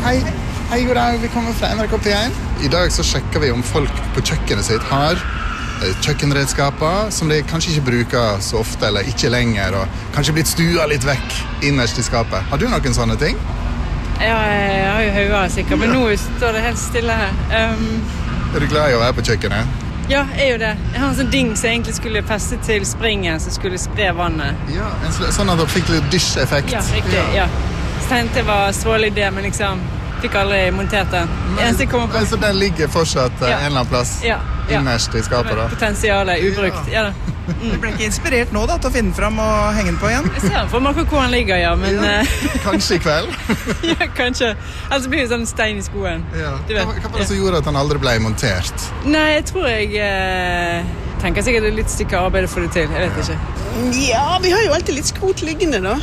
Hei, god dag, vi kommer fra NRK P1. I dag så sjekker vi om folk på kjøkkenet sitt har kjøkkenredskaper som de kanskje ikke bruker så ofte, eller ikke lenger, og kanskje blitt stua litt vekk innerst i skapet. Har du noen sånne ting? Ja, jeg har jo høyere sikkert, men nå står det helt stille her. Er du glad i å være på kjøkkenet? Ja, jeg er jo det. Jeg har en sånn ding som egentlig skulle feste til springen, som skulle spre vannet. Ja, sånn at du fikk litt dysj-effekt. Ja, riktig, ja. Så tenkte jeg var strålig idé, men liksom fikk aldri montert den. Eneste jeg kommer på. Så den ligger fortsatt en eller annen plass innerst i skapet da? Potensialet ubrukt, ja da. Du ble ikke inspirert nå da til å finne den fram og henge den på igjen? Jeg ser den for meg hvor den ligger, ja, men... Kanskje i kveld? Ja, kanskje. Ellers blir det sånn stein i skoen. Ja. Hva var det som gjorde at den aldri ble montert? Nei, jeg tror jeg tenker sikkert det er litt stykke arbeid for det til. Jeg vet ikke. Ja, vi har jo alltid litt skrot liggende da.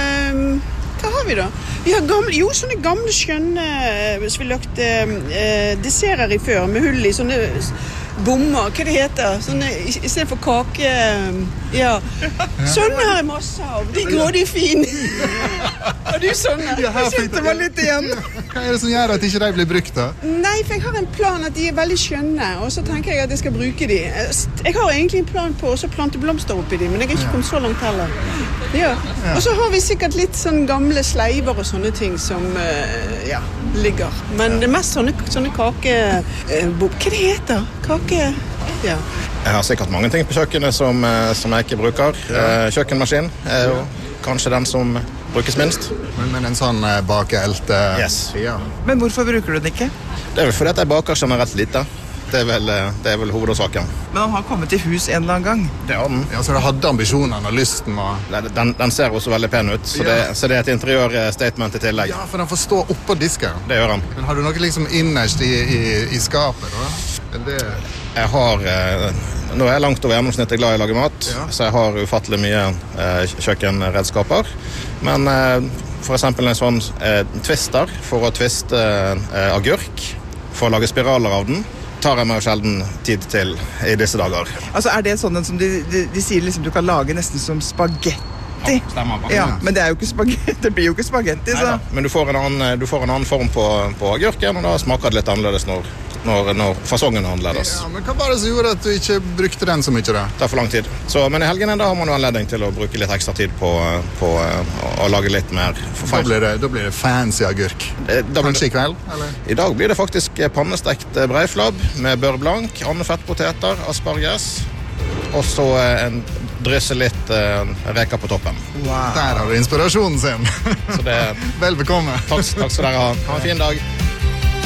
Hva har vi da? Vi har sånne gamle skjønne som vi lagte desserter i før, med hull i sånne bommer, hva det heter, sånne, i stedet for kake, ja. Sånne har jeg masse av, de grådige fine. Har du sånne? Ja, Jeg kjente meg litt igjen. Hva er det som gjør at ikke de blir brukt da? Nei, for jeg har en plan at de er veldig skjønne, og så tenker jeg at jeg skal bruke de. Jeg har egentlig en plan på å plante blomster oppi de, men jeg har ikke kommet så langt heller. Ja. Og så har vi sikkert litt sånn gamle sleiver og sånne ting som, ligger. Men det er mest sånne kake... hva det heter? Kake... Ja. Jeg har sikkert mange ting på kjøkkenet som jeg ikke bruker. Kjøkkenmaskin er jo kanskje den som brukes minst. Men en sånn bakeelte... Yes. Ja. Men hvorfor bruker du den ikke? Det er vel fordi at jeg baker generelt lite. Det er vel hovedårsaken. Men han har kommet til hus en eller annen gang. Det har den. Ja, så du hadde ambisjonene og lysten og... Den ser også veldig pen ut, så det er et interiørstatement i tillegg. Ja, for den får stå oppå disken. Det gjør den. Men har du noe liksom innerst i skapet da? Jeg har... Nå er jeg langt over gjennomsnittet glad i å lage mat, så jeg har ufattelig mye kjøkkenredskaper. Men for eksempel en sånn twister for å twiste agurk, for å lage spiraler av den, tar jeg meg sjelden tid til i disse dager. Altså er det sånn som de sier liksom du kan lage nesten som spagetti? Ja, stemmer. Ja, men det er jo ikke spagetti, det blir jo ikke spagetti, så... Neida, men du får en annen form på agurken, og da smaker det litt annerledes når fasongen er annerledes. Ja, men hva var det som gjorde at du ikke brukte den så mye da? Det tar for lang tid. Men i helgene da har man jo anledning til å bruke litt ekstra tid på å lage litt mer. Da blir det fancy agurk. Kanskje i kveld? Eller? I dag blir det faktisk pannestekt breiflabb med beurre blanc, andefettpoteter, asparges, og så en drysse litt reker på toppen. Wow. Der har du inspirasjonen sin. Så det... Vel bekomme. Takk skal dere ha. Ha en fin dag.